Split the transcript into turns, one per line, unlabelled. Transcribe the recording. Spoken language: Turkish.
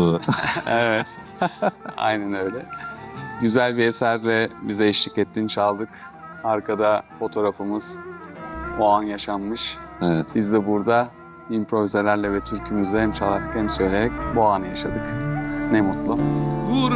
oldu.
Evet. Aynen öyle. Güzel bir eserle bize eşlik ettin, çaldık. Arkada fotoğrafımız, o an yaşanmış.
Evet.
Biz de burada improvizelerle ve türkümüzle hem çalarak hem söyleyerek bu anı yaşadık. Ne mutlu.
Vur